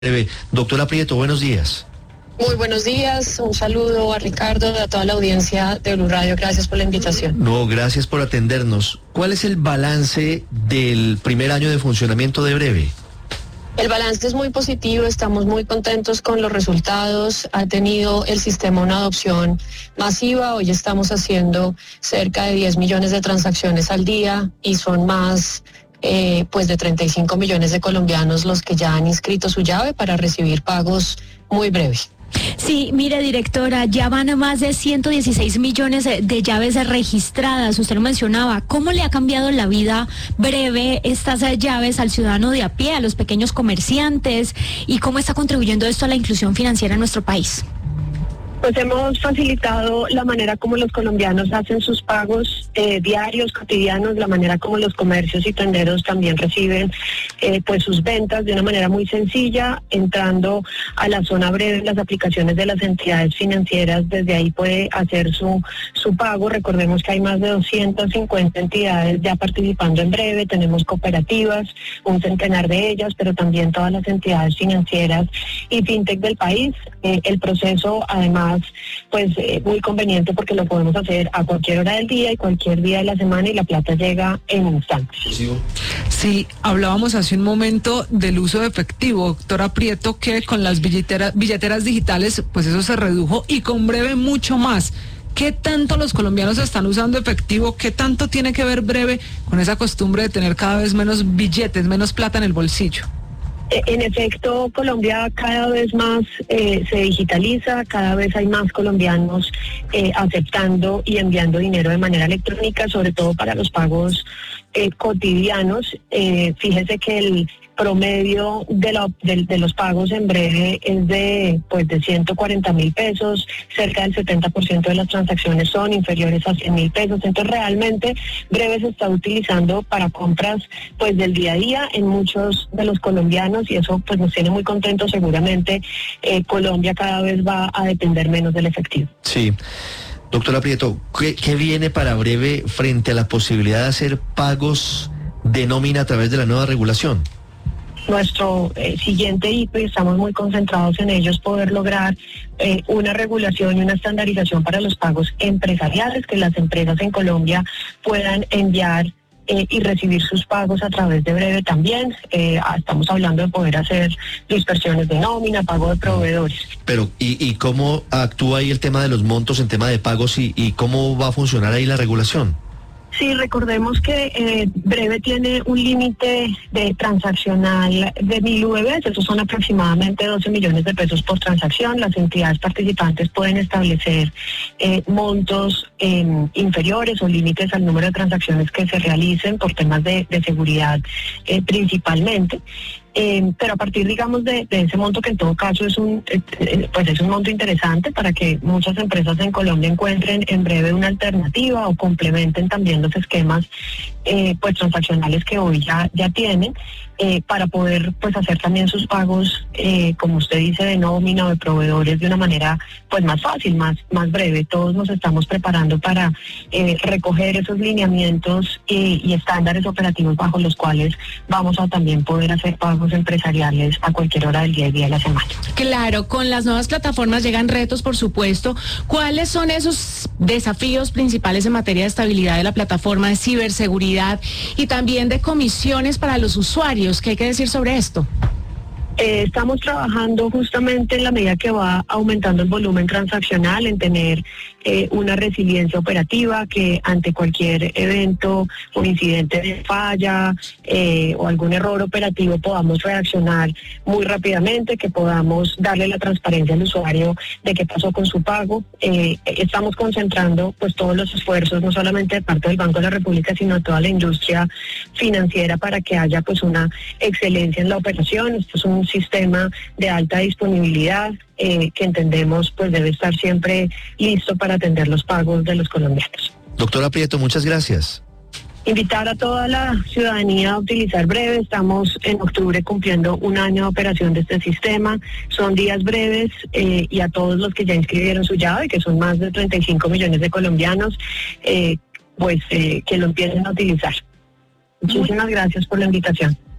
Doctora Prieto, buenos días. Muy buenos días, un saludo a Ricardo y a toda la audiencia de Blue Radio. Gracias por la invitación. No, gracias por atendernos. ¿Cuál es el balance del primer año de funcionamiento de Breve? El balance es muy positivo, estamos muy contentos con los resultados. Ha tenido el sistema una adopción masiva. Hoy estamos haciendo cerca de 10 millones de transacciones al día y son más pues de 35 millones de colombianos los que ya han inscrito su llave para recibir pagos muy breves. Sí, mire, directora, ya van a más de 116 millones de llaves registradas. Usted lo mencionaba. ¿Cómo le ha cambiado la vida Breve estas llaves al ciudadano de a pie, a los pequeños comerciantes? ¿Y cómo está contribuyendo esto a la inclusión financiera en nuestro país? Pues hemos facilitado la manera como los colombianos hacen sus pagos diarios, cotidianos, la manera como los comercios y tenderos también reciben pues sus ventas de una manera muy sencilla, entrando a la zona Breve en las aplicaciones de las entidades financieras. Desde ahí puede hacer su pago. Recordemos que hay más de 250 entidades ya participando en Breve, tenemos cooperativas, un centenar de ellas, pero también todas las entidades financieras y fintech del país. El proceso, además, pues muy conveniente porque lo podemos hacer a cualquier hora del día y cualquier día de la semana y la plata llega en instantes. Sí, hablábamos hace un momento del uso de efectivo, doctora Prieto, que con las billeteras digitales, pues eso se redujo y con Breve mucho más. ¿Qué tanto los colombianos están usando efectivo? ¿Qué tanto tiene que ver Breve con esa costumbre de tener cada vez menos billetes, menos plata en el bolsillo? En efecto, Colombia cada vez más se digitaliza, cada vez hay más colombianos aceptando y enviando dinero de manera electrónica, sobre todo para los pagos cotidianos. Fíjese que el promedio de los pagos en Breve es de 140.000 pesos, cerca del 70% de las transacciones son inferiores a 100.000 pesos, entonces realmente Breve se está utilizando para compras pues del día a día en muchos de los colombianos y eso pues nos tiene muy contentos. Seguramente Colombia cada vez va a depender menos del efectivo. Sí. Doctora Prieto, ¿qué viene para Breve frente a la posibilidad de hacer pagos de nómina a través de la nueva regulación? Nuestro siguiente hito, y estamos muy concentrados en ello, es poder lograr una regulación y una estandarización para los pagos empresariales, que las empresas en Colombia puedan enviar y recibir sus pagos a través de Breve también. Estamos hablando de poder hacer dispersiones de nómina, pago de proveedores. Pero, ¿y cómo actúa ahí el tema de los montos en tema de pagos y cómo va a funcionar ahí la regulación? Sí, recordemos que Breve tiene un límite de transaccional de 1.000 UVs, esos son aproximadamente 12 millones de pesos por transacción. Las entidades participantes pueden establecer montos inferiores o límites al número de transacciones que se realicen por temas de seguridad principalmente. Pero a partir, digamos, de ese monto, que en todo caso es un monto interesante para que muchas empresas en Colombia encuentren en Breve una alternativa o complementen también los esquemas pues transaccionales que hoy ya tienen, para poder pues hacer también sus pagos, como usted dice, de nómina o de proveedores de una manera pues más fácil, más breve. Todos nos estamos preparando para recoger esos lineamientos y estándares operativos bajo los cuales vamos a también poder hacer pagos empresariales a cualquier hora del día y día de la semana. Claro, con las nuevas plataformas llegan retos, por supuesto. ¿Cuáles son esos desafíos principales en materia de estabilidad de la plataforma, de ciberseguridad y también de comisiones para los usuarios? ¿Qué hay que decir sobre esto? Estamos trabajando justamente en la medida que va aumentando el volumen transaccional en tener una resiliencia operativa, que ante cualquier evento o incidente de falla o algún error operativo podamos reaccionar muy rápidamente, que podamos darle la transparencia al usuario de qué pasó con su pago. Estamos concentrando pues todos los esfuerzos, no solamente de parte del Banco de la República, sino de toda la industria financiera, para que haya pues una excelencia en la operación. Esto es un sistema de alta disponibilidad que entendemos pues debe estar siempre listo para atender los pagos de los colombianos. Doctora Prieto, muchas gracias. Invitar a toda la ciudadanía a utilizar Breve. Estamos en octubre cumpliendo un año de operación de este sistema. Son días breves y a todos los que ya inscribieron su llave, que son más de 35 millones de colombianos, que lo empiecen a utilizar. Muchísimas gracias por la invitación.